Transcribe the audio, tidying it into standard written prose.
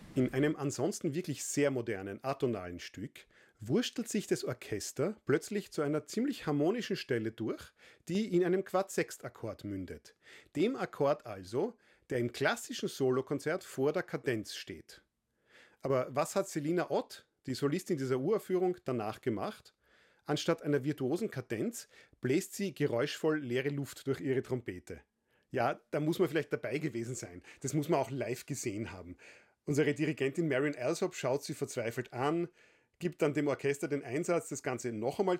In einem ansonsten wirklich sehr modernen atonalen Stück wurstelt sich das Orchester plötzlich zu einer ziemlich harmonischen Stelle durch, die in einem Quart-Sextakkord mündet. Dem Akkord also, der im klassischen Solokonzert vor der Kadenz steht. Aber was hat Selina Ott, die Solistin dieser Uraufführung, danach gemacht? Anstatt einer virtuosen Kadenz bläst sie geräuschvoll leere Luft durch ihre Trompete. Ja, da muss man vielleicht dabei gewesen sein. Das muss man auch live gesehen haben. Unsere Dirigentin Marion Alsop schaut sie verzweifelt an, gibt dann dem Orchester den Einsatz, das Ganze noch einmal